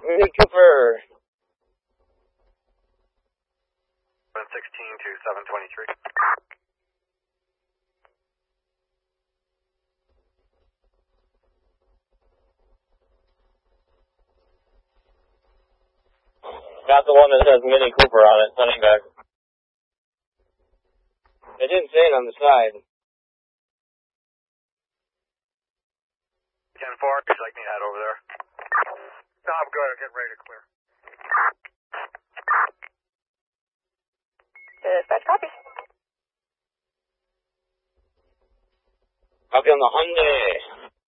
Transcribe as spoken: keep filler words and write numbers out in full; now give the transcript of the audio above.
Mini Cooper. seven sixteen to seven twenty-three. Got the one that says Mini Cooper on it, sending back. They didn't say it on the side. ten four, would you like me to head over there? No, I'm good. I'm getting ready to clear. Dispatch copy. Copy on the Hyundai.